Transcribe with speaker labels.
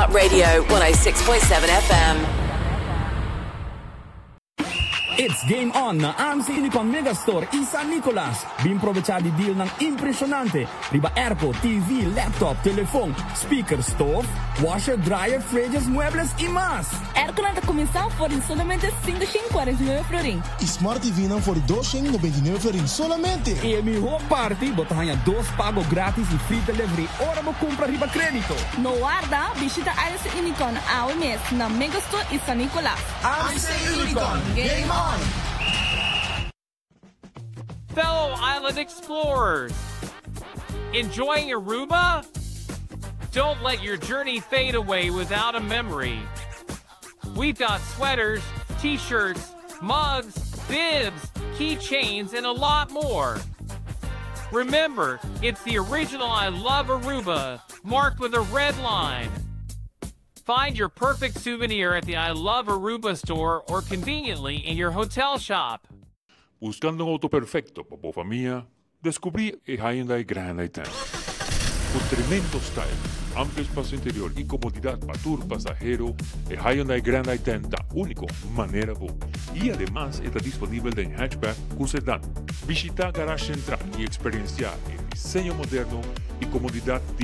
Speaker 1: Top Radio 106.7 FM.
Speaker 2: It's game on na AMC Unicon Megastore San Nicolas. Bimproveciati deal ng impresionante. Riba airco, TV, laptop, telephone, speaker, stove, washer, dryer, fridges, muebles y más.
Speaker 3: Airco na começar por solamente 549 florin.
Speaker 4: Smart TV na por 299 florin solamente.
Speaker 2: E mi whole party, botahanha 2 pago grátis e free delivery. Ora mo compra riba crédito.
Speaker 3: No guarda, visita AMC Unicon ao mês na Megastore San Nicolas.
Speaker 4: AMC Unicon, game on!
Speaker 5: Fellow island explorers, enjoying Aruba? Don't let your journey fade away without a memory. We've got sweaters, t-shirts, mugs, bibs, keychains, and a lot more. Remember, it's the original I Love Aruba, marked with a red line. Find your perfect souvenir at the I Love Aruba store or conveniently in your hotel shop.
Speaker 6: Buscando un auto perfecto para tu familia, descubrí el Hyundai Grand i10. Con tremendo style, amplio espacio interior y comodidad para tu pasajero, el Hyundai Grand i10 da único manera boa. Y además está disponible en hatchback con sedán. Visita Garage Central y experienciar el diseño moderno y comodidad